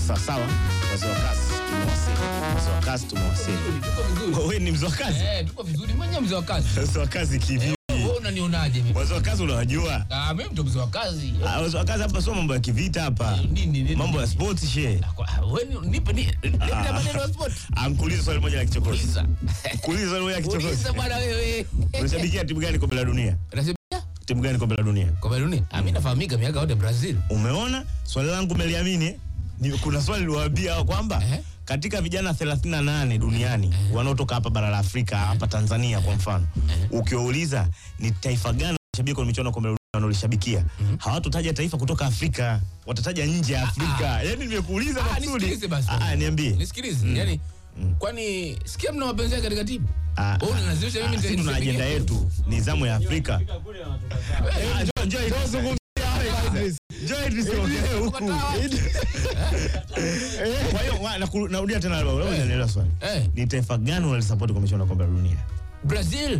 Sawa. Wazee wa kazi tumewasili. Wazee wa kazi tumewasili. Wewe ni mzee wa kazi? Tuko vizuri. Mwenye mzee wa kazi. Mzee wa kazi kivi. Wewe unanionaje mimi? Wazee wa kazi unawajua? Mimi ndo mzee wa kazi. Wazee wa kazi hapa sio mambo ya kivita hapa. Nini? Mambo ya sports she. Wewe nipe maneno ya sport. Amkuuliza swali moja la kichokozi. Kuuliza swali moja la kichokozi. Uliza bwana wewe. Unashabikia timu gani kombe la dunia? Timu gani kombe la dunia? Kombe la dunia? Mimi nafahamika miaka yote Brazil. Umeona? Swali langu umeliamini? Kuna swali niliwaambia kwamba katika vijana 38 duniani wanaotoka hapa bara la Afrika, hapa Tanzania kwa mfano, ukiwauliza ni taifa gani shabiki kwa michuano kombe la dunia wanalishabikia, hawatotaja taifa kutoka Afrika, watataja nje ya Afrika. Yaani nimekuuliza maksudi. Niambie. Nisikilize. Yaani kwani sikia mna mapenzi katika timu? Wewe unalazimisha mimi tuna ajenda yetu ni zamu ya Afrika. Enjoy huku. Kwa hiyo narudia tena labda unanielewa swali. Ni taifa gani unalisapoti kwa michuano ya kombe la dunia? Brazil.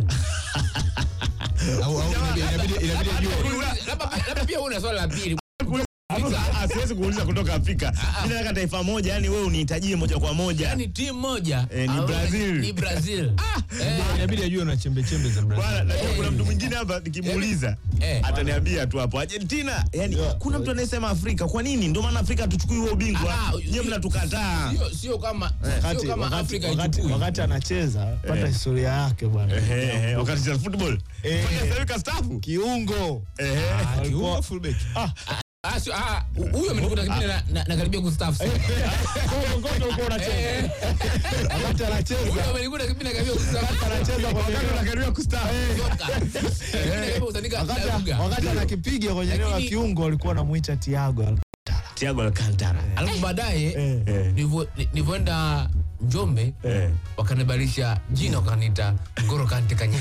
Au inabidi labda pia una swali la pili. Siwezi kuuliza kutoka Afrika. Mimi nataka taifa moja, yani wewe unihitajie moja kwa moja. Yani timu moja ni Brazil. Ni Brazil. Inabidi ajue na chembe za Brazil. Bwana, najua kuna mtu mwingine hapa nikimuuliza ataniambia tu hapo Argentina. Yani kuna mtu anayesema Afrika. Kwa nini? Ndio maana Afrika hatuchukui huo ubingwa. Nyinyi mnatukataa. Sio kama Afrika ichukui. Wakati anacheza pata historia yake bwana. Wakati anacheza football. Fanya sawika stafu. Kiungo. Kiungo fullback. Huyo amenikuta kipindi na karibia kustaafu. Ngoja uko unacheza. Wakati anacheza. Huyo amenikuta kipindi na karibia kustaafu. Anacheza kwa wakati anakaribia kustaafu. Wakati anakipiga kwenye eneo la kiungo walikuwa wanamuita Thiago Alcantara. Alafu baadaye nilivyoenda Njombe wakanibadilisha jina wakaniita Ngoro Kante Kanyenye.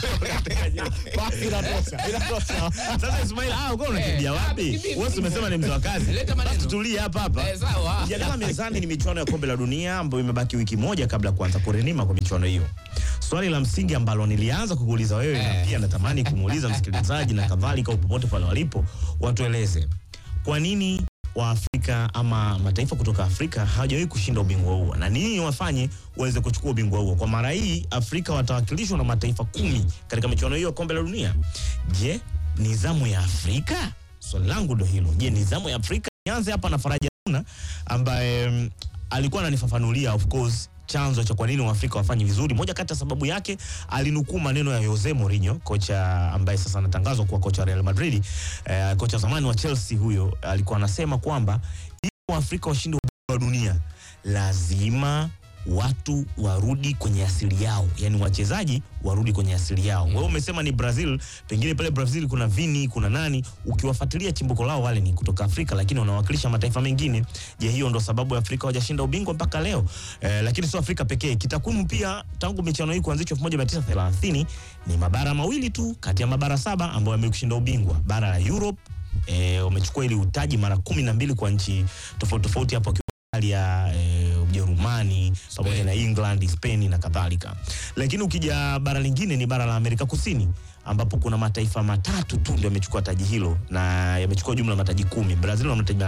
Basi inatosha. Sasa Ismail, uko unakimbia wapi? Wewe umesema ni mzee wa kazi. Basi tutulie hapa. Sawa. Jana mezani ni michuano ya kombe la dunia ambayo imebaki wiki moja kabla kuanza kurenima kwa michuano hiyo. Swali la msingi ambalo nilianza kukuuliza wewe na pia natamani kumuuliza msikilizaji na kadhalika popote pale walipo, watueleze kwa nini wa Afrika ama mataifa kutoka Afrika hawajawahi kushinda ubingwa huo, na nini wafanye waweze kuchukua ubingwa huo? Kwa mara hii Afrika watawakilishwa na mataifa 10 katika michuano hiyo ya kombe la dunia. Je, ni zamu ya Afrika? Swali langu ndio hilo. Je, ni zamu ya Afrika? Nianze hapa na Faraja ambaye alikuwa ananifafanulia of course chanzo cha kwa nini Waafrika wafanye vizuri. Moja kati ya sababu yake alinukuu maneno ya Jose Mourinho, kocha ambaye sasa anatangazwa kuwa kocha wa Real Madrid, kocha zamani wa Chelsea. Huyo alikuwa anasema kwamba ili Waafrika washinde ubingwa wa dunia lazima watu warudi kwenye asili yao, yani wachezaji warudi kwenye asili yao. Wewe umesema ni Brazil, pengine pale Brazil kuna Vini, kuna nani, ukiwafuatilia chimbuko lao wale ni kutoka Afrika lakini wanawakilisha mataifa mengine. Je, hiyo ndo sababu Afrika hawajashinda ubingwa mpaka leo? Lakini sio Afrika pekee. Kitakwimu pia tangu michuano hii kuanzishwa 1930 ni mabara mawili tu kati ya mabara 7 ambayo yamekushinda ubingwa. Bara la Europe wamechukua ile utaji mara 12 kwa nchi tofauti tofauti hapo ya Ujerumani pamoja na England, Spain na kadhalika. Lakini ukija bara lingine ni bara la Amerika Kusini ambapo kuna mataifa 3 tu ndio yamechukua taji hilo na yamechukua jumla mataji 10. Brazil wana mataji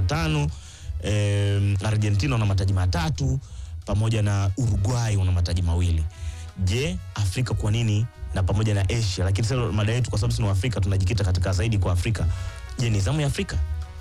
5, Argentina wana mataji 3 pamoja na Uruguay wana mataji 2. Je, Afrika kwa nini? Na pamoja na Asia, lakini sasa mada yetu kwa sababu sisi ni Afrika tunajikita katika zaidi kwa Afrika. Je, ni zamu ya Afrika?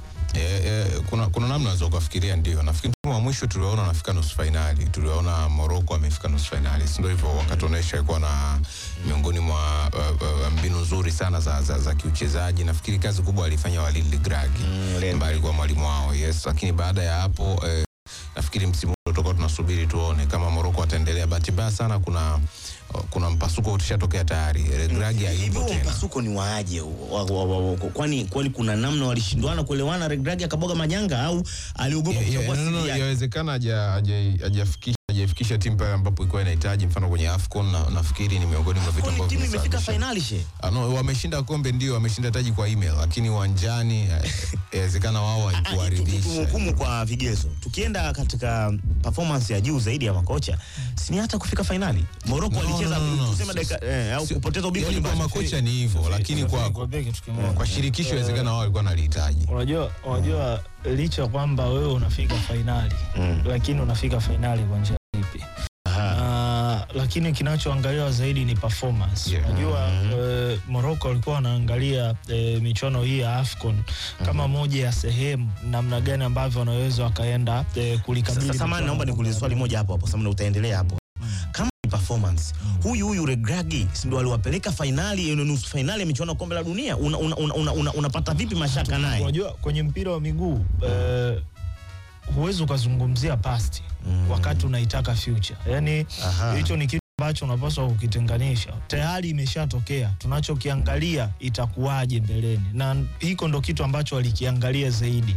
Kuna namna za kufikiria. Ndio nafikiri wa mwisho tuliona anafika nusu finali, tuliona Morocco amefika nusu finali, ndio hivyo. Wakati onesha ilikuwa na miongoni mwa mbinu nzuri sana za kiuchezaji. Nafikiri kazi kubwa alifanya Walid Regragui ambaye alikuwa mwalimu wao, yes. Lakini baada ya hapo nafikiri msimu tutakuwa tunasubiri tuone kama Morocco ataendelea. Bahati mbaya sana kuna mpasuko utishatokea tayari. Regragui hivyo tena. Mpasuko ni waaje? Kwani kuna namna walishindwana kuelewana, Regragui akaboga manyanga au aliogopa kuchukua siri yake? Inawezekana hajafikisha haijafikisha timu pale ambapo ilikuwa inahitaji, mfano kwenye AFCON, na nafikiri ni miongoni mwa vitu ambavyo timu imefika finali she. No, wameshinda kombe, ndio wameshinda taji kwa email, lakini uwanjani inawezekana wao haikuwaridhisha. Hukumu kwa vigezo. Tukienda katika performance ya juu zaidi ya makocha, si hata kufika finali. Morocco walicheza tuseme dakika au kupoteza ubingwa kwa makocha ni hivyo, lakini kwa shirikisho inawezekana wao walikuwa wanahitaji. Unajua licha kwamba wewe unafika finali, lakini unafika finali kwa njia ipi? Lakini kinachoangaliwa zaidi ni performance. Unajua Morocco walikuwa wanaangalia michuano hii ya AFCON kama moja ya sehemu namna gani ambavyo wanaweza wakaenda kulikabili. Sasa naomba nikuulize swali moja hapo sababu utaendelea hapo. Kama performance huyu Regragui ndio aliwapeleka finali, nusu finali ya michuano ya kombe la dunia, unapata vipi mashaka naye? Unajua kwenye mpira wa miguu huwezi ukazungumzia past wakati unaitaka future. Yaani hicho ni kitu ambacho unapaswa kukitenganisha. Tayari imeshatokea. Tunachokiangalia itakuwaje mbeleni. Na hiko ndo kitu ambacho walikiangalia zaidi.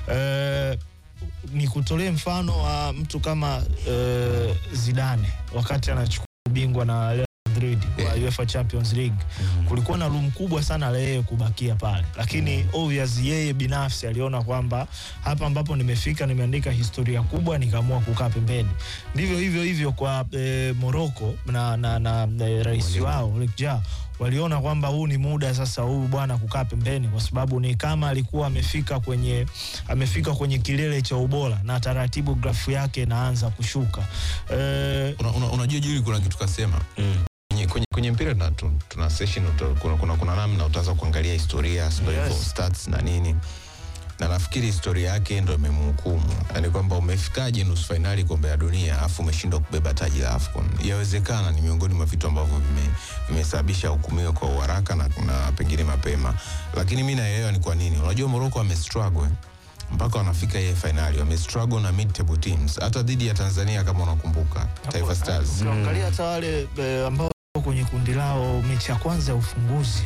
Ni kutolee mfano wa mtu kama Zidane wakati anachukua ubingwa na Real Madrid wa UEFA Champions League. Kulikuwa na room kubwa sana la yeye kubakia pale, lakini obviously yeye binafsi aliona kwamba hapa ambapo nimefika, nimeandika historia kubwa, nikaamua kukaa pembeni. Ndivyo hivyo kwa Morocco na rais wao Rekja waliona kwamba huu ni muda sasa huu bwana kukaa pembeni, kwa sababu ni kama alikuwa amefika kwenye kilele cha ubora na taratibu grafu yake inaanza kushuka. Unajua Juli, kuna kitu kasema kwenye mpira na tuna session, kuna namna utaanza kuangalia historia, stats na nini, na nafikiri historia yake ndio imemhukumu. Yaani kwamba umefikaje nusu finali kombe la dunia afu umeshindwa kubeba taji la AFCON. Yawezekana ni miongoni mwa vitu ambavyo vimesababisha hukumiwe kwa haraka na pengine mapema. Lakini mimi naelewa ni kwa nini. Unajua Morocco wamestruggle mpaka wanafika ile finali, wamestruggle na mid table teams hata dhidi ya Tanzania kama unakumbuka, Taifa Stars. Unaangalia hata wale ambao kwenye kundi lao mechi ya kwanza ya ufunguzi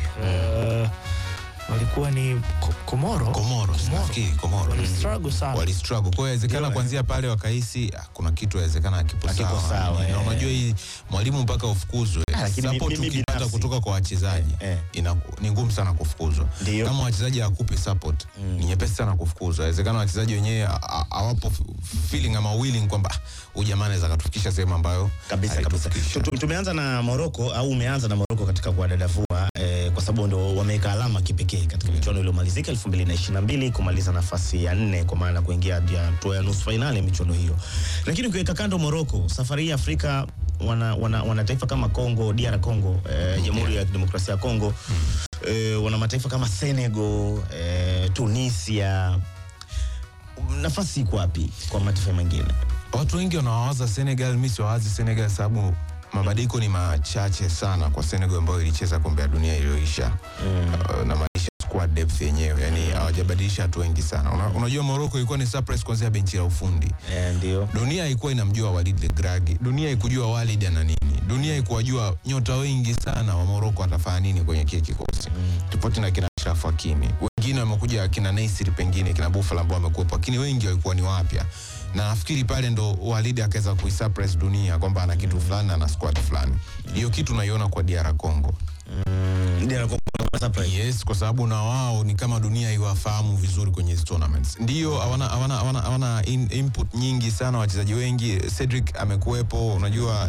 walikuwa ni Komoro, nafikiri Komoro. Walistruggle. Kwa hiyo inawezekana kuanzia pale wakahisi kuna kitu inawezekana hakipo sawa. Na unajua hii mwalimu mpaka ufukuzwe, support ukipata kutoka kwa wachezaji ni ngumu sana kufukuzwa. Kama wachezaji hawakupi support ni nyepesi sana kufukuzwa. Inawezekana wachezaji wenyewe hawapo feeling ama willing kwamba huyu jamaa anaweza kutufikisha sehemu ambayo kabisa. Tumeanza na Morocco au umeanza na Morocco katika kuadadavua kwa sababu ndio wameweka alama kipekee katika michuano iliyomalizika 2022 kumaliza nafasi ya 4 kwa maana kuingia hatua ya nusu finali ya michuano hiyo. Lakini ukiweka kando Morocco, safari hii Afrika wana taifa kama Congo, DR Congo, Jamhuri ya Demokrasia ya Kongo, wana mataifa kama Senegal, Tunisia. Nafasi iko wapi kwa mataifa mengine? Watu wengi wanawaza Senegal, mimi siwazi Senegal sababu mabadiliko ni machache sana kwa Senegal ambayo ilicheza kombe la dunia iliyoisha. Na maisha squad depth yenyewe, yani hawajabadilisha watu wengi sana. Unajua Morocco ilikuwa ni surprise kuanzia benchi la ufundi. Ndio. Dunia ilikuwa inamjua Walid Regragui. Dunia ikujua Walid ana nini. Dunia ikujua nyota wengi sana wa Morocco atafanya nini kwenye kile kikosi. Tofauti na kina Achraf Hakimi. Wengine wamekuja kina Neysir, pengine kina Buffalo ambao wamekuwa, lakini wengi walikuwa ni wapya. Na nafikiri pale ndo Walid akaweza kuisurprise dunia kwamba ana kitu fulani na squad fulani. Hiyo kitu unaiona kwa DR Congo. DR Congo surprise. Yes, kwa sababu na wao ni kama dunia iwafahamu vizuri kwenye hizo tournaments. Ndio hawana input nyingi sana, wachezaji wengi. Cedric amekuepo, unajua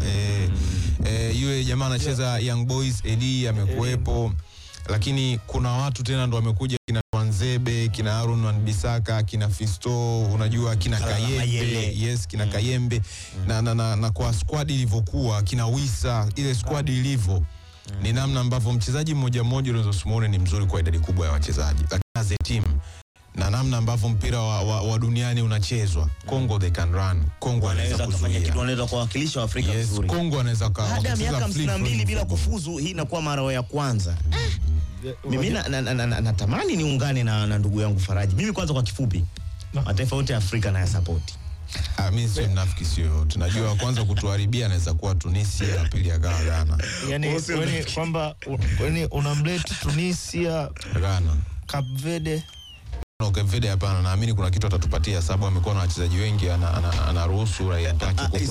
yule jamaa anacheza Young Boys, Eli amekuepo. Lakini kuna watu tena ndo wamekuja, kina Wanzebe, kina Aaron Wan-Bissaka, kina Fisto, unajua kina Kayembe. Yes, kina Kayembe. Na kwa squad ilivyokuwa, kina Wissa, ile squad ilivyo, ni namna ambavyo mchezaji mmoja unaweza simuone ni mzuri kwa idadi kubwa ya wachezaji. Lakini as a team na namna ambavyo mpira wa duniani unachezwa, Congo they can run. Congo anaweza kufanya kitu, wanaweza kuwakilisha Afrika vizuri. Yes, Congo anaweza baada ya miaka 52 bila kufuzu, hii inakuwa mara ya kwanza. Mimi natamani niungane na ndugu yangu Faraji. Mimi kwanza kwa kifupi, mataifa yote ya Afrika na ya support. Mimi sio mnafiki, sio. Tunajua kwanza kutuharibia anaweza kuwa Tunisia, na pili akawa Ghana. Yaani kwamba unamleta Tunisia, Ghana, Cape Verde, Kevede hapana, naamini kuna kitu atatupatia sababu amekuwa na wachezaji wengi, anaruhusu raia yake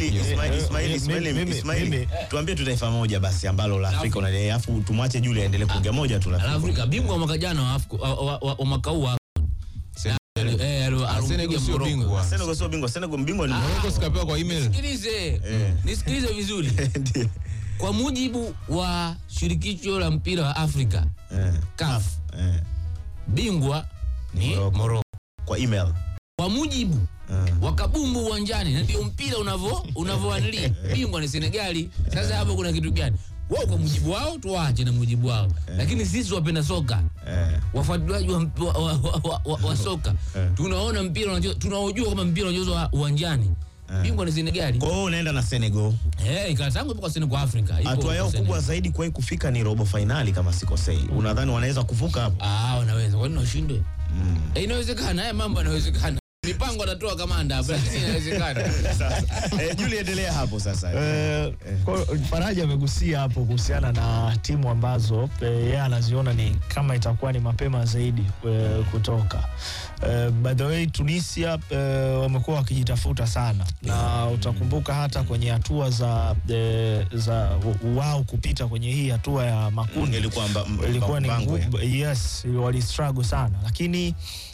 Ismaili, tuambie tu taifa moja basi ambalo la Afrika unaelewa, afu tumwache Julie aendelee kuongea moja tu la Afrika. Bingwa mwaka jana wa mwaka huu Senegal sio bingwa. Senegal sio bingwa. Senegal mbingwa ni Morocco, sikapewa kwa email. Nisikilize vizuri. Kwa mujibu wa shirikisho la mpira wa Afrika, CAF, bingwa ni Morocco kwa email. Kwa mujibu wa kabumbu uwanjani, na ndio mpira unavyoanili, bingwa ni Senegali. Sasa hapo kuna kitu gani? Wao kwa mujibu wao tuache na mujibu wao. Lakini sisi wapenda soka, wafuatiliaji wa soka, tunaona mpira unachezwa, tunaojua kama mpira unachezwa uwanjani, bingwa ni Senegali. Kwa hiyo unaenda na Senegal. Ikatangu kwa Senegal Afrika. Hatua yao kubwa zaidi kwa kufika ni robo finali kama sikosei. Unadhani wanaweza kuvuka hapo? Wanaweza. Kwa nini washindwe? Inawezekana, haya mambo yanawezekana. Mipango atatoa kamanda hapa, lakini inawezekana. Sasa Julie, endelea hapo sasa. Faraja amegusia hapo kuhusiana na timu ambazo yeye anaziona ni kama itakuwa ni mapema zaidi kutoka. By the way, Tunisia wamekuwa wakijitafuta sana, na utakumbuka hata kwenye hatua za wao kupita kwenye hii hatua ya makundi ilikuwa ni ngumu. Yes, wali struggle sana, lakini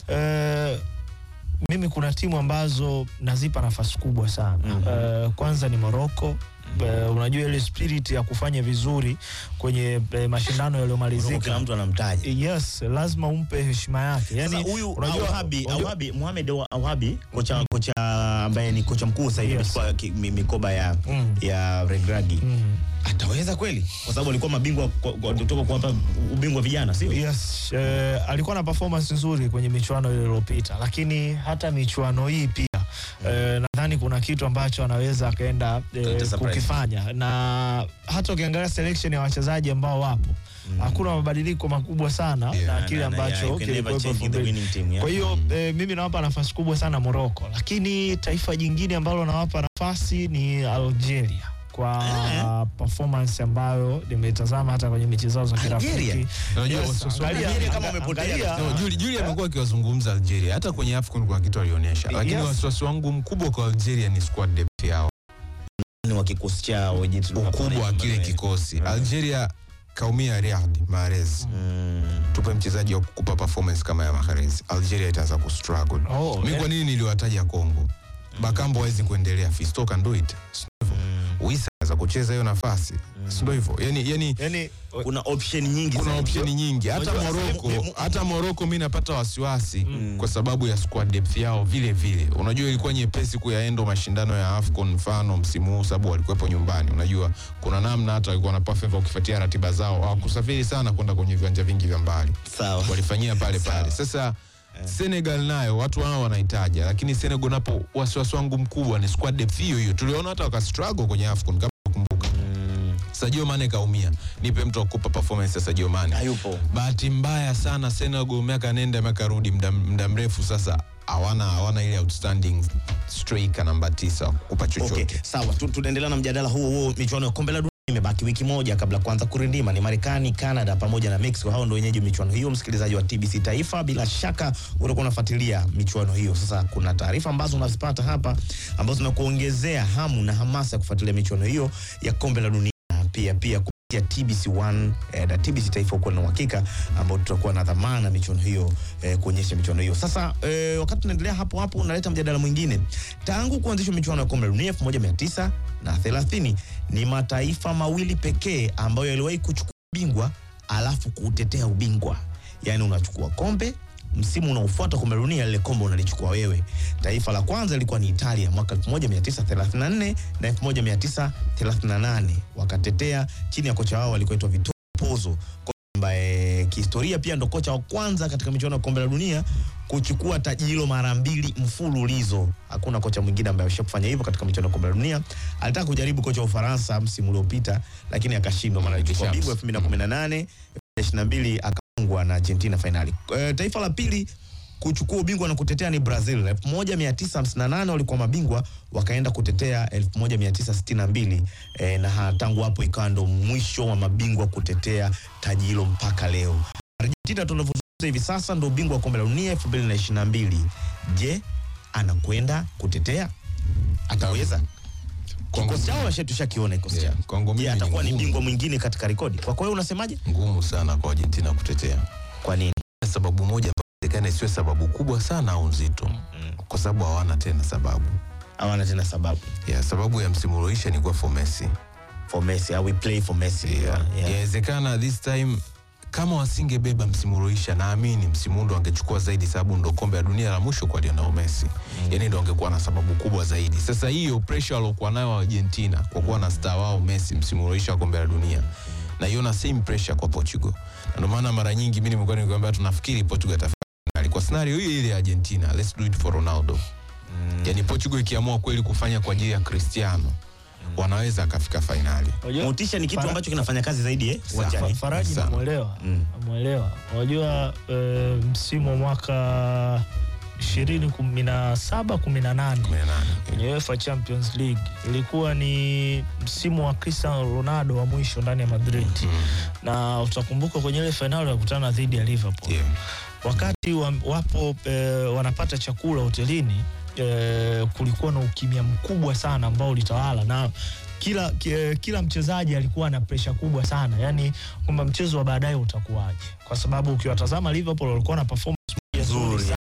mimi kuna timu ambazo nazipa nafasi kubwa sana. Kwanza ni Morocco. Unajua ile spirit ya kufanya vizuri kwenye mashindano yaliyomalizika, kila mtu anamtaja. Yes, lazima umpe heshima yake. Yani huyu unajua Mohamed Ouahabi, kocha ambaye ni kocha mkuu sasa hivi kwa mikoba ya Regragui, ataweza kweli? Kwa sababu alikuwa mabingwa kutoka kwa hapa ubingwa vijana, sio? Yes, alikuwa na performance nzuri kwenye michuano ile iliyopita, lakini hata michuano hii pia nadhani kuna kitu ambacho anaweza akaenda kukifanya, na hata ukiangalia selection ya wachezaji ambao wapo, hakuna mabadiliko makubwa sana na kile ambacho kilikuwa. Kwa hiyo mimi nawapa nafasi kubwa sana Morocco, lakini taifa jingine ambalo nawapa nafasi ni Algeria kwa performance ambayo nimetazama hata kwenye mechi zao za kirafiki. Algeria kama umepotea. Julie amekuwa akiwazungumza Algeria hata kwenye AFCON kwa kitu alionyesha, lakini wasiwasi wangu mkubwa kwa Algeria ni squad depth yao, ni wa kikosi chao, ukubwa wa kile kikosi. Algeria kaumia Riyad Mahrez. Tupe mchezaji wa kukupa performance kama ya Mahrez, Algeria itaanza kustruggle. Mimi kwa nini niliwataja Kongo? Bakambo hawezi kuendelea, Fiston can do it. Wisa za kucheza hiyo nafasi. Sio hivyo. Yani kuna option nyingi. Kuna option nyingi. Hata Morocco mimi napata wasiwasi kwa sababu ya squad depth yao vile vile. Unajua ilikuwa nyepesi kuyaenda mashindano ya AFCON mfano msimu huu sababu walikuwepo nyumbani. Unajua kuna namna hata walikuwa na perfect ukifuatia ratiba zao. Hawakusafiri sana kwenda kwenye viwanja vingi vya mbali. Sawa. Walifanyia pale. Sasa Senegal nayo watu wao wanahitaji, lakini Senegal napo wasiwasi wangu mkubwa ni squad depth hiyo. Tuliona hata waka struggle kwenye AFCON kama unakumbuka. Sadio Mane kaumia. Nipe mtu akupa performance ya Sadio Mane. Hayupo. Bahati mbaya sana Senegal miaka nenda miaka rudi muda mrefu sasa hawana ile outstanding striker namba 9 kukupa chochote. Okay, sawa. Tunaendelea na mjadala huo. Michuano ya kombe la dunia imebaki wiki moja kabla kuanza kurindima. Ni Marekani, Canada pamoja na Mexico. Hao ndio wenyeji michuano hiyo. Msikilizaji wa TBC Taifa, bila shaka utakuwa unafuatilia michuano hiyo. Sasa kuna taarifa ambazo unazipata hapa ambazo zinakuongezea hamu na hamasa ya kufuatilia michuano hiyo ya kombe la dunia. Pia kupitia TBC1 na TBC Taifa uko na uhakika ambao tutakuwa na dhamana michuano hiyo kuonyesha michuano hiyo. Sasa wakati tunaendelea hapo unaleta mjadala mwingine. Tangu kuanzishwa michuano ya kombe la dunia 1930 ni mataifa mawili pekee ambayo yaliwahi kuchukua bingwa alafu kuutetea ubingwa. Yaani unachukua kombe, msimu unaofuata kombe la dunia lile kombe unalichukua wewe. Taifa la kwanza lilikuwa ni Italia mwaka 1934 na 1938 wakatetea chini ya kocha wao alikuwa Vittorio Pozzo, ambaye kihistoria pia ndo kocha wa kwanza katika michuano ya kombe la dunia kuchukua taji hilo mara 2 mfululizo. Hakuna kocha mwingine ambaye ameshafanya hivyo katika michuano ya kombe la dunia. Alitaka kujaribu kocha wa Ufaransa msimu uliopita lakini akashindwa, mara alichukua bingwa 2018, 2022 akafungwa na Argentina finali. Taifa la pili kuchukua ubingwa na kutetea ni Brazil. 1958 walikuwa mabingwa, wakaenda kutetea 1962 na tangu hapo ikawa ndo mwisho wa mabingwa kutetea taji hilo mpaka leo. Argentina tunavyo hivi sasa ndo bingwa wa kombe la dunia 2022. Je, anakwenda kutetea? Ataweza? Kikosi chao tushakiona kikosi chao. Kwangu mimi atakuwa ni bingwa mwingine katika rekodi. Kwa wewe unasemaje? Ngumu sana kwa Argentina kutetea. Kwa nini? Sababu moja inawezekana isiwe sababu kubwa sana au nzito. Kwa sababu hawana tena sababu. Hawana tena sababu. Sababu ya msimu uliisha ni kwa for Messi. For Messi, we play for Messi. Inawezekana this time kama wasingebeba msimu uliisha, naamini msimu ndo angechukua zaidi, sababu ndo kombe la dunia la mwisho kwa Lionel Messi. Yani ndo angekuwa na sababu kubwa zaidi. Sasa hiyo pressure alokuwa nayo wa Argentina kwa kuwa na star wao Messi msimu uliisha wa kombe la dunia, na hiyo na same pressure kwa Portugal. Na ndio maana mara nyingi mimi nimekuwa nikiwaambia tunafikiri Portugal itafanya kwa scenario hii ile ya Argentina, let's do it for Ronaldo. Yani Portugal ikiamua kweli kufanya kwa ajili ya Cristiano, wanaweza akafika finali. Motisha ni kitu ambacho kinafanya kazi zaidi uwanjani. Faraji namuelewa. Unajua msimu wa mwaka 2017-18 kwenye UEFA Champions League ilikuwa ni msimu wa Cristiano Ronaldo wa mwisho ndani ya Madrid. Na utakumbuka kwenye ile finali wakutana dhidi ya Liverpool. Wakati wapo wanapata chakula hotelini, kulikuwa na ukimya mkubwa sana ambao ulitawala, na kila mchezaji alikuwa na pressure kubwa sana, yani kwamba mchezo wa baadaye utakuwaje, kwa sababu ukiwatazama Liverpool walikuwa na performance nzuri sana.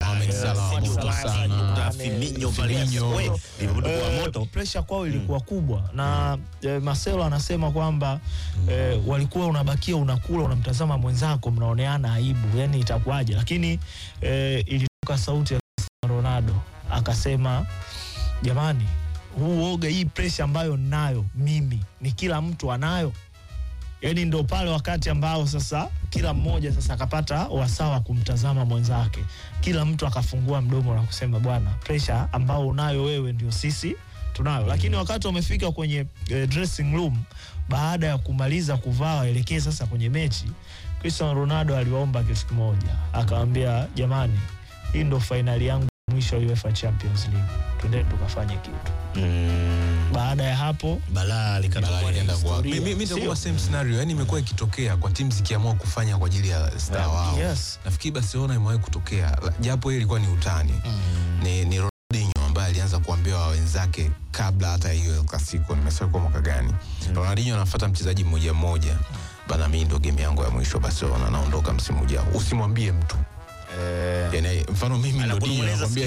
Pressure kwao ilikuwa kubwa, na Marcelo anasema kwamba walikuwa unabakia unakula unamtazama mwenzako mnaoneana aibu, yani itakuwaje, lakini ilitoka sauti ya Ronaldo akasema, jamani, hii pressure ambayo ninayo mimi ni kila mtu anayo. Yani ndo pale wakati ambao sasa kila mmoja sasa akapata wasawa kumtazama mwenzake, kila mtu akafungua mdomo na kusema, bwana, pressure ambao unayo wewe ndio sisi tunayo. Lakini wakati wamefika kwenye dressing room, baada ya kumaliza kuvaa waelekee sasa kwenye mechi, Cristiano Ronaldo aliwaomba kitu kimoja, akawaambia, jamani, hii ndo finali yangu mwisho wa UEFA Champions League, twende tukafanye kitu. Baada ya hapo balaa likaenda kwa mimi nitakuwa same scenario, yani imekuwa ikitokea kwa timu zikiamua kufanya kwa ajili ya star wao. Nafikiri Barcelona imewahi kutokea, japo ile ilikuwa ni utani. Ni Ronaldinho ambaye alianza kuambia wenzake kabla hata hiyo El Clasico, nimesema kwa mwaka gani, Ronaldinho anafuata mchezaji mmoja mmoja, bana, mimi ndo game yangu ya mwisho Barcelona, naondoka msimu ujao, usimwambie mtu. Yani mfano mimi ndo nakwambia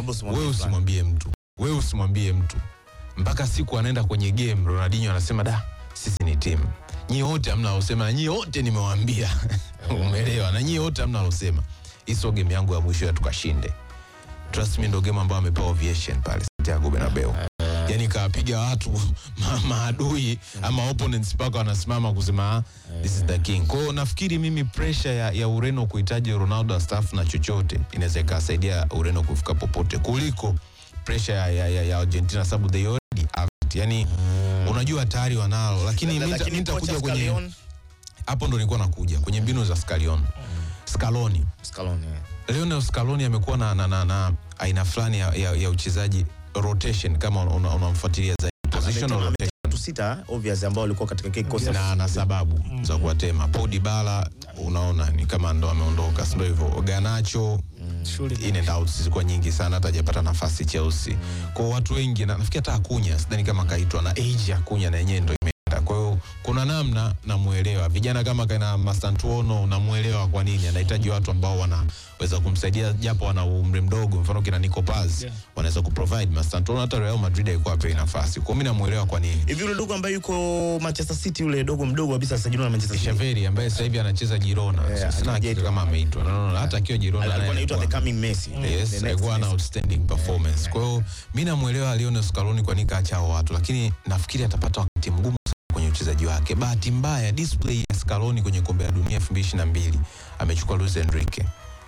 wewe usimwambie mtu. Mpaka siku anaenda kwenye game, Ronaldinho anasema, sisi ni timu, nyinyi wote hamna losema, na nyinyi wote nimewaambia. Umeelewa? Na nyinyi wote hamna losema, hizo game yangu ya mwisho ya tukashinde. Trust me, ndo game ambayo amepewa ovation pale Santiago Bernabeu. Yani kawapiga watu maadui ama opponents mpaka wanasimama kusema this is the king. Kwa nafikiri mimi pressure ya Ureno kuhitaji Ronaldo staff na chochote inaweza ikasaidia Ureno kufika popote kuliko pressure ya Argentina, sababu they already have it. Yani unajua tayari wanalo, lakini mimi nitakuja kwenye hapo, ndo nilikuwa nakuja kwenye mbinu za Scaloni. Lionel Scaloni amekuwa na aina fulani ya uchezaji rotation, kama unamfuatilia zaidi positional rotation. Sita obvious ambao walikuwa katika kikosi na sababu za kuwatema. Paul Dybala unaona ni kama ndo ameondoka, sio hivyo. Garnacho in and out zilikuwa nyingi sana, hata hajapata nafasi Chelsea. Kwa watu wengi nafikiri hata Akunya sidhani kama kaitwa, na age Akunya na yenyewe ndo imeenda. Kwa hiyo kuna namna namuelewa vijana kama kana Mastantuono, namuelewa kwa nini anahitaji watu ambao wanaweza kumsaidia japo wana umri mdogo, mfano kina Nico Paz wanaweza kuprovide. Mastantuono hata Real Madrid alikuwa apewe nafasi. Kwa mimi namuelewa kwa nini. Hivi yule dogo ambaye yuko Manchester City, yule dogo mdogo kabisa sajiliwa na Manchester City, Xavi ambaye sasa hivi anacheza Girona, sina hakika kama ameitwa. Hata akiwa Girona alikuwa anaitwa the coming Messi. Yes, alikuwa ana outstanding performance. Kwa hiyo mimi namuelewa Lionel Scaloni kwa nini kaacha watu, lakini nafikiri atapata wakati mgumu kwenye uchezaji wake. Bahati mbaya display ya Scaloni kwenye kombe la dunia 2022 amechukua Luis Enrique.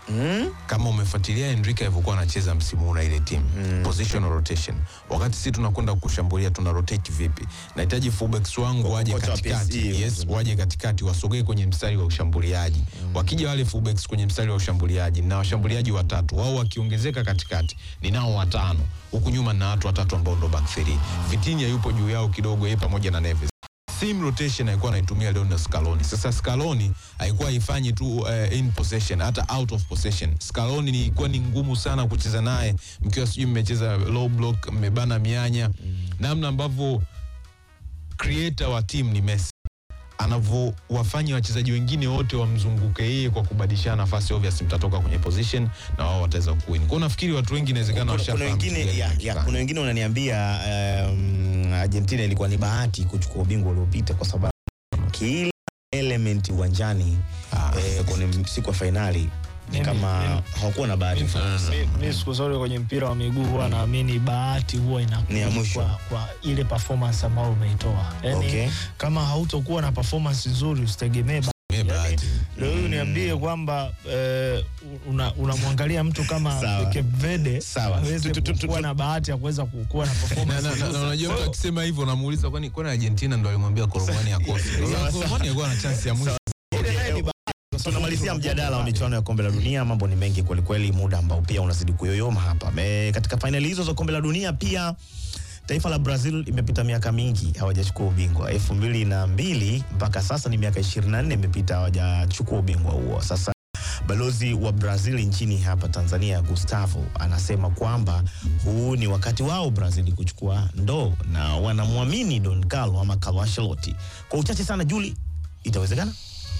Kama umefuatilia Enrique alivyokuwa anacheza msimu na ile timu, positional rotation. Wakati sisi tunakwenda kushambulia, tuna rotate vipi? Nahitaji fullbacks wangu waje katikati. Yes, waje katikati, wasogee kwenye mstari wa ushambuliaji. Wakija wale fullbacks kwenye mstari wa ushambuliaji na washambuliaji watatu, wao wakiongezeka katikati, ninao watano. Huku nyuma na watu watatu ambao ndo back three. Vitinha yupo juu yao kidogo, yeye pamoja na Neves. same rotation alikuwa anaitumia Lionel Scaloni. Sasa Scaloni haikuwa haifanyi tu in possession, hata out of possession. Scaloni ilikuwa ni ngumu sana kucheza naye mkiwa sijui mmecheza low block, mmebana mianya. Namna ambavyo creator wa team ni Messi, wafanya wachezaji wengine wote wamzunguke yeye kwa kubadilishana nafasi, obviously mtatoka kwenye position na wao wataweza kuwin. Kwa nafikiri watu wengi inawezekana washafahamu. Kuna wengine wananiambia Argentina ilikuwa ni bahati kuchukua ubingwa uliopita kwa sababu kila element uwanjani kwenye siku ya finali ni kama hawakuwa na bahati. Mimi siku zote kwenye mpira wa miguu huwa naamini bahati huwa inakuja kwa ile performance ambayo umeitoa. Yaani kama hautakuwa na performance nzuri usitegemee bahati. Leo niambie kwamba unamwangalia mtu kama Cape Verde hawezi kuwa na bahati ya kuweza kuwa na performance. Na unajua mtu akisema hivyo unamuuliza kwani Argentina ndio alimwambia Koromani akose. Koromani alikuwa na chance ya mwisho. Tunamalizia mjadala wa michuano ya kombe la dunia. Mambo ni mengi kweli kweli, muda ambao pia unazidi kuyoyoma hapa. Katika finali hizo za kombe la dunia pia taifa la Brazil imepita miaka mingi hawajachukua ubingwa. 2002 mpaka sasa ni miaka 24 imepita hawajachukua ubingwa huo. Sasa balozi wa Brazil nchini hapa Tanzania, Gustavo, anasema kwamba huu ni wakati wao Brazil kuchukua ndoo na wanamwamini Don Carlo ama Carlo Ancelotti. Kwa uchache sana, Julie, itawezekana?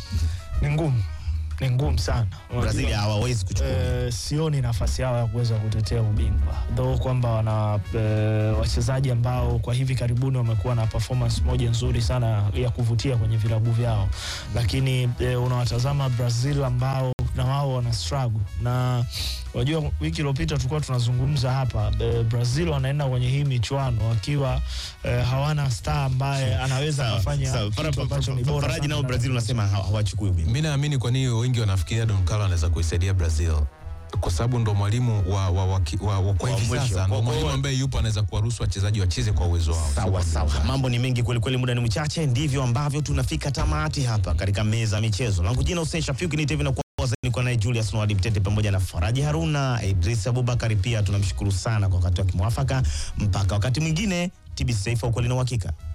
Ni ngumu sana. Brazil hawawezi kuchukua. Sioni nafasi yao ya kuweza kutetea ubingwa. Though kwamba wana wachezaji ambao kwa hivi karibuni wamekuwa na performance moja nzuri sana ya kuvutia kwenye vilabu vyao. Lakini unawatazama Brazil ambao na wao wana struggle. Na unajua wiki iliyopita tulikuwa tunazungumza hapa, Brazil wanaenda kwenye hii michuano wakiwa hawana star ambaye anaweza kufanya kitu ambacho ni bora. Faraji nao Brazil unasema hawachukui ubingwa. Mimi naamini kwa nini wengi wanafikiria Don Carlo anaweza kuisaidia Brazil, kwa sababu ndo mwalimu kwa hivi sasa, ndo mwalimu ambaye yupo anaweza kuwaruhusu wachezaji wacheze kwa uwezo wao. Sawa. Mambo ni mengi kweli kweli, muda ni mchache. Ndivyo ambavyo tunafika tamati hapa katika meza ya michezo. Langu jina Hussein Shafiq, ni TV na kwa naye Julius Nwadi Mtete pamoja na Faraji Haruna, Idris Abubakar. Pia tunamshukuru sana kwa wakati wake mwafaka. Mpaka wakati mwingine, TBC Taifa, ukweli na uhakika.